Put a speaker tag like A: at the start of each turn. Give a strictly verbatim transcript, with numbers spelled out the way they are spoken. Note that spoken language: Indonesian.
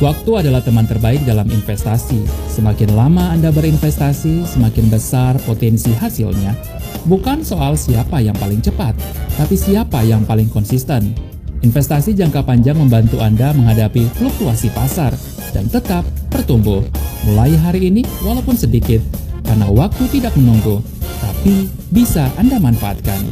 A: Waktu adalah teman terbaik dalam investasi. Semakin lama Anda berinvestasi, semakin besar potensi hasilnya. Bukan soal siapa yang paling cepat, tapi siapa yang paling konsisten. Investasi jangka panjang membantu Anda menghadapi fluktuasi pasar dan tetap bertumbuh. Mulai hari ini walaupun sedikit, karena waktu tidak menunggu, tapi bisa Anda manfaatkan.